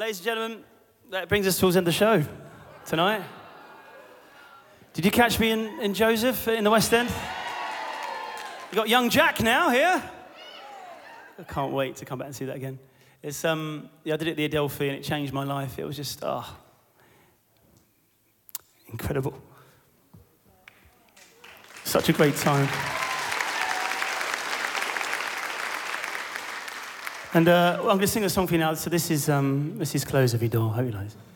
ladies and gentlemen, that brings us towards the end of the show tonight. Did you catch me in Joseph in the West End? You got young Jack now here. I can't wait to come back and see that again. It's I did it at the Adelphi and it changed my life. It was just incredible. Such a great time. And I'm going to sing a song for you now. So this is Close Every Door. Hope you like it.